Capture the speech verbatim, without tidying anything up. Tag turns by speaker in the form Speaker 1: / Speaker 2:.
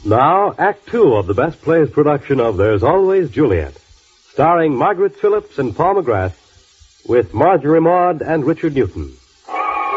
Speaker 1: Now, Act Two of the Best Plays production of There's Always Juliet, starring Margaret Phillips and Paul McGrath, with Marjorie Maud and Richard Newton.